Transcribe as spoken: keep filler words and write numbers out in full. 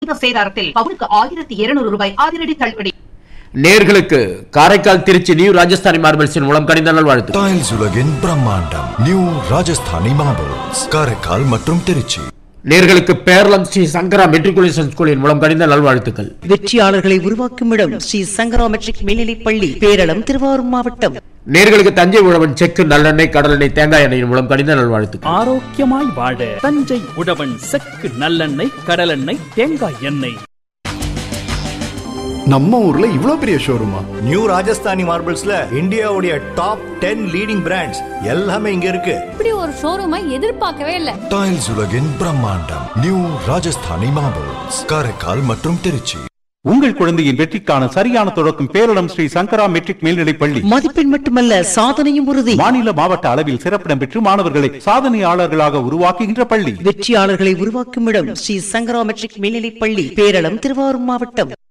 சேதாரத்தில் பவுனுக்கு ஆயிரத்தி இருநூறு ரூபாய் அதிரடி தள்ளுபடி. நேர்களுக்கு காரைக்கால் திருச்சி நியூ ராஜஸ்தானி மார்பிள்ஸின் மூலம் கணித நல்வாழ்த்து. டைல்ஸ் உலகின் பிரம்மாண்டம் நியூ ராஜஸ்தானி மார்பிள்ஸ் காரைக்கால் மற்றும் திருச்சி. நேர்களுக்கு பேரளம் ஸ்ரீ சங்கரா மெட்ரிகுலேஷன் ஸ்கூலின் மூலம் கணித நல்வாழ்த்துக்கள். வெற்றியாளர்களை உருவாக்கும் இடம் ஸ்ரீ சங்கரா மெட்ரிக் மேல்நிலைப் பள்ளி, பேரளம், திருவாரூர் மாவட்டம். நேர்களுக்கு தஞ்சை உழவன் செக்கு நல்லெண்ணெய் கடலெண்ணெய் தேங்காய் எண்ணெயின் மூலம் கணித நல்வாழ்த்துக்கள். ஆரோக்கியமாய் வாழ தஞ்சை உழவன் செக்கு நல்லெண்ணெய் கடலெண்ணெய் தேங்காய் எண்ணெய். நம்ம ஊர்ல இவ்ளோ பெரிய ஷோரூமா? நியூ ராஜஸ்தானி மார்பிள்ஸ்ல இந்தியாவுடைய டாப் டென் லீடிங் பிராண்ட்ஸ் எல்லாமே இங்க இருக்கு. இப்படி ஒரு ஷோரூமை எதிர்பார்க்கவே இல்ல. டைல்ஸ் உலகின் பிரம்மாண்டம் நியூ ராஜஸ்தானி மார்பிள்ஸ் காரைக்கால் மற்றும் திருச்சி. உங்கள் குழந்தையின் வெற்றிக்கான சரியான தொடக்கம் பேரளம் ஸ்ரீ சங்கரா மெட்ரிக் மேல்நிலைப் பள்ளி. மதிப்பெண் மட்டுமல்ல, சாதனையும் உறுதி. மாநில மாவட்ட அளவில் சிறப்பிடம் பெற்று மாணவர்களை சாதனையாளர்களாக உருவாக்குகின்ற பள்ளி. வெற்றியாளர்களை உருவாக்கும் இடம் ஸ்ரீ சங்கரா மெட்ரிக் மேல்நிலைப் பள்ளி, பேரளம், திருவாரூர் மாவட்டம்.